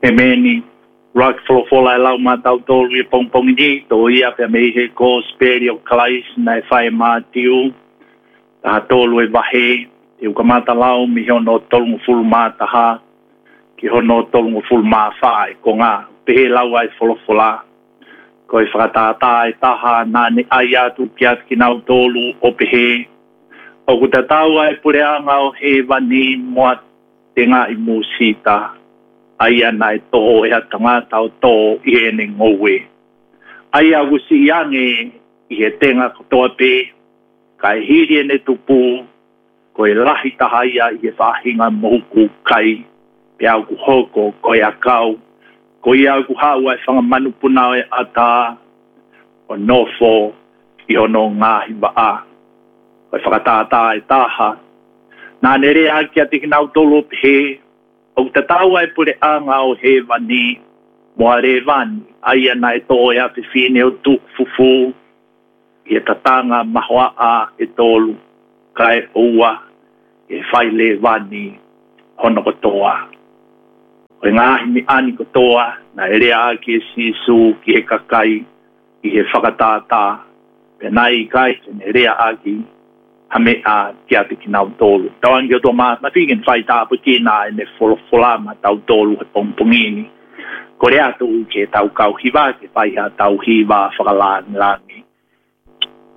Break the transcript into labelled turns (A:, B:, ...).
A: meni rock fola lau matau tolu I pong ni to ia pe me he ko sperio clais na fai matiu ta tolu e vahe e ka mata lau mi hono tolu full mata ha ki hono tolu full ma fai ko nga pe lau ai fola ko I whakatata e taha na ni aia tu kiat ki nau tolu o pehe o ku te tau ai pureanga o he vani moa te ngā I musita aia nai toho e tangata o toho I ene ngowe. Aia wusi iange I he tenga kotoa pe, kai hiri ene tupu, ko e lahi taha ia I he whahinga mohuku kai, pe au ku hoko ko e akau, ko I au ku hau ai whangamanu punao e ata, o nofo I hono ngāhi waa. Ko e whakatata e taha, nā nere aki a tiki nau tolo pehe, o te tau ai pure anga o he vani, moa re vani, aia nai tō e api whine o tuk fufu, I e tatanga mahoa a e tolu, kai oua, e whai le vani, hono kotoa. O ngāhi mi ani kotoa, na ere aki e sisu ki he kakai, I he whakatata, pe nai kai, ne ere aki, hame a kia te ki nau tolu. Tauan ki o tō maa, ma whigen whai tāpu ki nā e ne whola ma tau tolu he pongpongini. Ko rea tō ke tau kau hiwa, ke whai ha tau hiwa whakalani langi.